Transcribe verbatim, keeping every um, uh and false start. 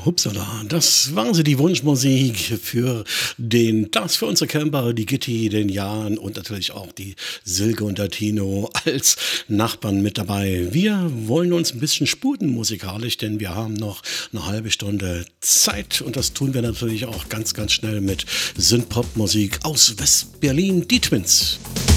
Hupsala, das war sie, die Wunschmusik für den, das für unsere Camper, die Gitti, den Jan und natürlich auch die Silke und der Tino als Nachbarn mit dabei. Wir wollen uns ein bisschen sputen musikalisch, denn wir haben noch eine halbe Stunde Zeit und das tun wir natürlich auch ganz, ganz schnell mit Synthpop-Musik aus West-Berlin, die Twins.